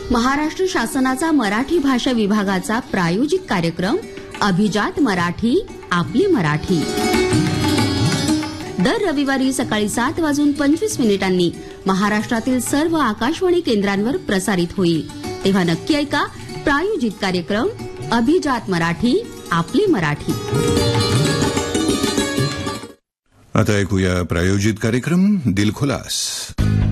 महाराष्ट्र शासनाचा मराठी भाषा विभागाचा प्रायोजित कार्यक्रम अभिजात मराठी आपली मराठी दर रविवारी सकाळी 7:25 महाराष्ट्रातील सर्व आकाशवाणी केंद्रांवर प्रसारित होईल. तेव्हा नक्की ऐका प्रायोजित कार्यक्रम अभिजात मराठी आपली मराठी. आता ऐकूया प्रायोजित कार्यक्रम दिलखुलास.